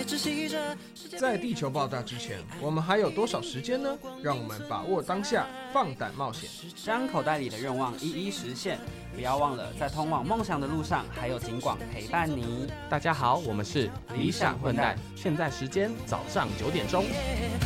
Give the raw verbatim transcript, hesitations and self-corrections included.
在地球爆炸之前，我们还有多少时间呢？让我们把握当下，放胆冒险， 将口袋里的愿望一一实现。不要忘了，在通往梦想的路上，还有警广陪伴你。 大家好，我们是理想混蛋，现在时间早上九点钟。